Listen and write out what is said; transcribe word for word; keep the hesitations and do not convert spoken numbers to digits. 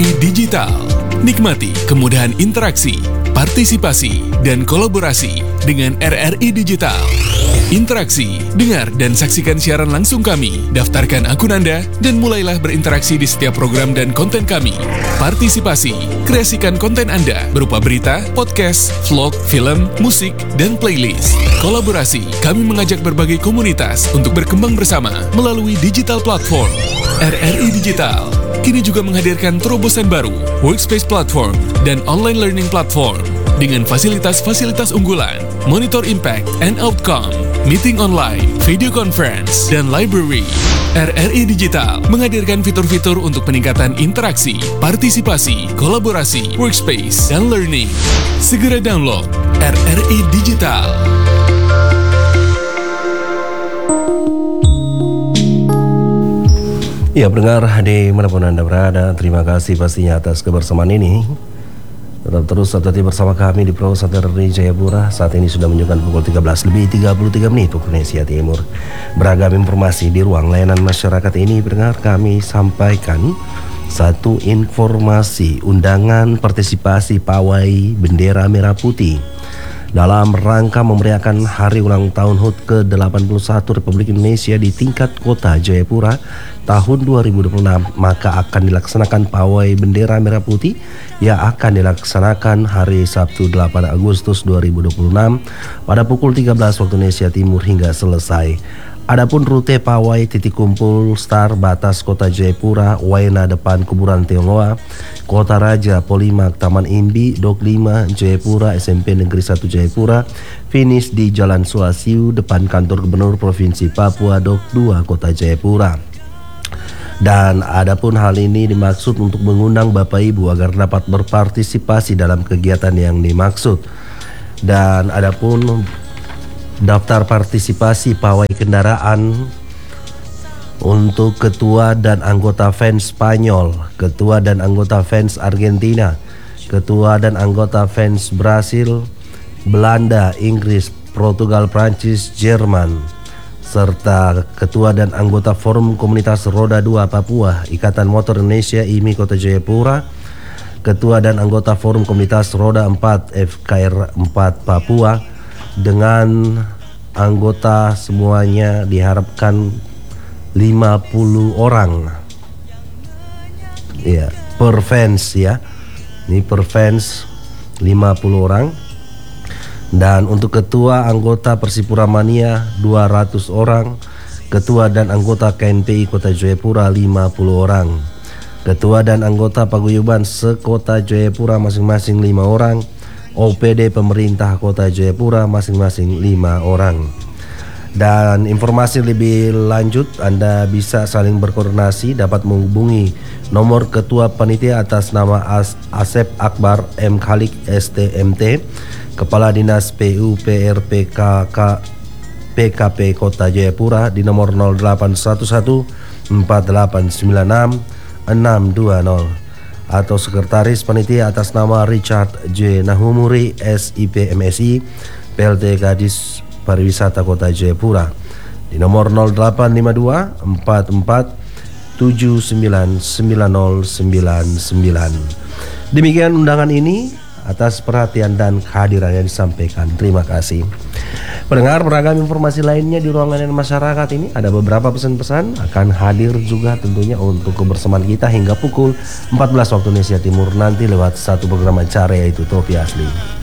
I Digital. Nikmati kemudahan interaksi, partisipasi, dan kolaborasi dengan R R I Digital. Interaksi, dengar dan saksikan siaran langsung kami, daftarkan akun Anda, dan mulailah berinteraksi di setiap program dan konten kami. Partisipasi, kreasikan konten Anda berupa berita, podcast, vlog, film, musik, dan playlist. Kolaborasi, kami mengajak berbagai komunitas untuk berkembang bersama melalui digital platform. R R I Digital kini juga menghadirkan terobosan baru, workspace platform, dan online learning platform dengan fasilitas-fasilitas unggulan, monitor impact and outcome, meeting online, video conference, dan library. R R I Digital menghadirkan fitur-fitur untuk peningkatan interaksi, partisipasi, kolaborasi, workspace, dan learning. Segera download R R I Digital. Ya, pendengar dimanapun Anda berada, terima kasih pastinya atas kebersamaan ini. Tetap terus hati bersama kami di Pro Santer di Jayapura. Saat ini sudah menunjukkan pukul tiga belas lebih tiga puluh tiga menit waktu Indonesia Timur. Beragam informasi di ruang layanan masyarakat ini, pendengar, kami sampaikan satu informasi undangan partisipasi pawai bendera merah putih dalam rangka memeriahkan hari ulang tahun H U T ke delapan puluh satu Republik Indonesia di tingkat kota Jayapura tahun dua ribu dua puluh enam, maka akan dilaksanakan pawai bendera merah putih yang akan dilaksanakan hari Sabtu delapan Agustus dua ribu dua puluh enam pada pukul tiga belas waktu Indonesia Timur hingga selesai. Adapun rute pawai titik kumpul Star Batas Kota Jayapura, Waena depan Kuburan Tionghoa, Kota Raja, Polimak, Taman Imbi, Dok lima, Jayapura, S M P Negeri satu Jayapura, finish di Jalan Suasiu depan Kantor Gubernur Provinsi Papua, Dok dua, Kota Jayapura. Dan adapun hal ini dimaksud untuk mengundang Bapak Ibu agar dapat berpartisipasi dalam kegiatan yang dimaksud. Dan adapun daftar partisipasi pawai kendaraan untuk ketua dan anggota fans Spanyol, ketua dan anggota fans Argentina, ketua dan anggota fans Brasil, Belanda, Inggris, Portugal, Prancis, Jerman, serta ketua dan anggota Forum Komunitas Roda dua Papua, Ikatan Motor Indonesia I M I Kota Jayapura, ketua dan anggota Forum Komunitas Roda empat F K R empat Papua, dengan anggota semuanya diharapkan lima puluh orang ya per fans ya. Ini per fans lima puluh orang. Dan untuk ketua anggota Persipura Mania dua ratus orang, ketua dan anggota K N P I Kota Jayapura lima puluh orang, ketua dan anggota paguyuban sekota Jayapura masing-masing lima orang, O P D pemerintah Kota Jayapura masing-masing lima orang. Dan informasi lebih lanjut, Anda bisa saling berkoordinasi, dapat menghubungi nomor Ketua Panitia atas nama As Asep Akbar M. Khalik S T M T, Kepala Dinas P U P R P K K P K P Kota Jayapura di nomor nol delapan satu satu empat delapan sembilan enam enam dua nol, atau Sekretaris Panitia atas nama Richard J. Nahumuri S I P M S I P L T Kadis Pariwisata Kota Jayapura di nomor nol delapan lima dua empat empat tujuh sembilan sembilan nol sembilan sembilan. Demikian undangan ini, atas perhatian dan kehadiran yang disampaikan. Terima kasih. Pendengar, beragam informasi lainnya di ruang layanan masyarakat ini, ada beberapa pesan-pesan akan hadir juga tentunya untuk kebersamaan kita hingga pukul empat belas waktu Indonesia Timur nanti lewat satu program acara, yaitu Topi Asli.